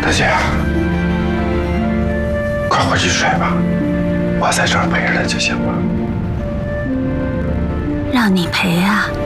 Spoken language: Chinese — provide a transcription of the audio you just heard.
大姐，快回去睡吧，我在这儿陪着她就行了。 让你陪啊？